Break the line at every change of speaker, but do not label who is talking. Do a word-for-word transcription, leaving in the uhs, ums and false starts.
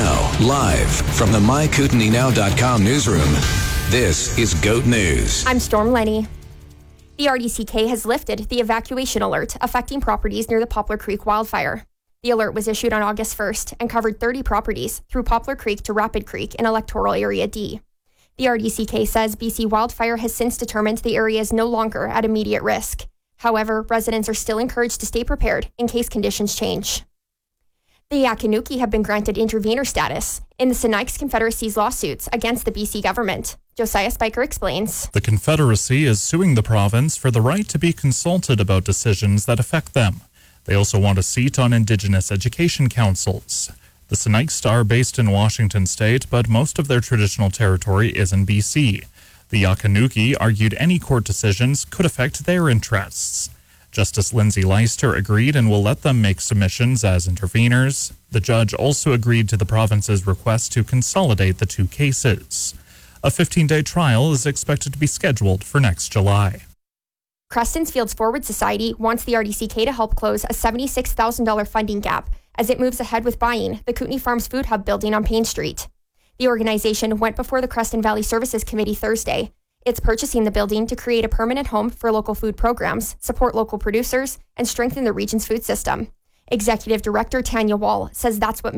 Now, live from the my kootenai now dot com newsroom, this is GOAT News.
I'm Storm Lenny. The R D C K has lifted the evacuation alert affecting properties near the Poplar Creek wildfire. The alert was issued on August first and covered thirty properties through Poplar Creek to Rapid Creek in Electoral Area D. The R D C K says B C Wildfire has since determined the area is no longer at immediate risk. However, residents are still encouraged to stay prepared in case conditions change. The Yakanuki have been granted intervener status in the Sinaiaks Confederacy's lawsuits against the B C government. Josiah Spiker explains.
The Confederacy is suing the province for the right to be consulted about decisions that affect them. They also want a seat on Indigenous education councils. The Sinaiaks are based in Washington state, but most of their traditional territory is in B C. The Yakanuki argued any court decisions could affect their interests. Justice Lindsay Leister agreed and will let them make submissions as interveners. The judge also agreed to the province's request to consolidate the two cases. A fifteen-day trial is expected to be scheduled for next July.
Creston's Fields Forward Society wants the R D C K to help close a seventy-six thousand dollars funding gap as it moves ahead with buying the Kootenai Farms Food Hub building on Payne Street. The organization went before the Creston Valley Services Committee Thursday. It's purchasing the building to create a permanent home for local food programs, support local producers, and strengthen the region's food system. Executive Director Tanya Wall says that's what